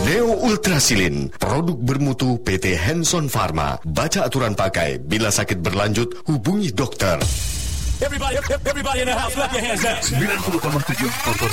Neo Ultrasilin, produk bermutu PT Hanson Pharma. Baca aturan pakai. Bila sakit berlanjut, hubungi dokter. Everybody in the house, clap your hands up. 90,7